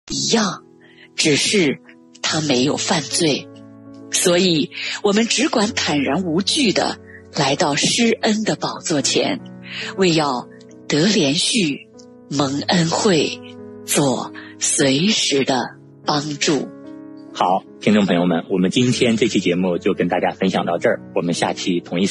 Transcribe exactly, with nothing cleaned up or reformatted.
一样，只是他没有犯罪。所以我们只管坦然无惧地来到施恩的宝座前，为要得连续蒙恩惠，做随时的帮助。 好，听众朋友们，我们今天这期节目就跟大家分享到这儿，我们下期同一时间